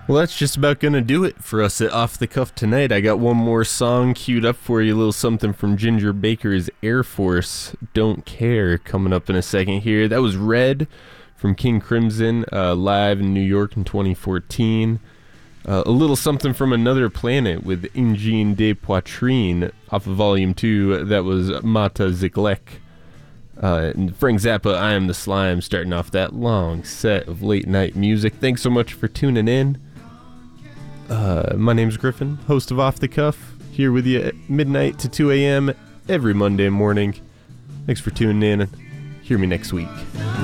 Well, that's just about going to do it for us at Off the Cuff tonight. I got one more song queued up for you, a little something from Ginger Baker's Air Force, Don't Care, coming up in a second here. That was Red from King Crimson, live in New York in 2014. A little something from Another Planet with Ingene de Poitrine off of Volume 2. That was Mata Ziglek. And Frank Zappa, I Am the Slime, starting off that long set of late night music. Thanks so much for tuning in. My name's Griffin, host of Off the Cuff, here with you at midnight to 2 a.m. every Monday morning. Thanks for tuning in, and hear me next week.